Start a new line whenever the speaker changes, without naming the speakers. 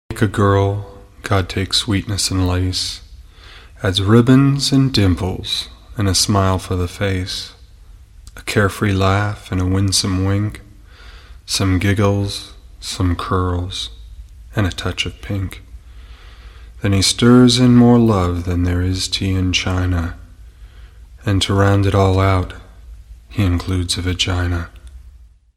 Like a girl, God takes sweetness and lace, adds ribbons and dimples, and a smile for the face, a carefree laugh and a winsome wink, some giggles, some curls, and a touch of pink. Then he stirs in more love than there is tea in China, and to round it all out, he includes a vagina.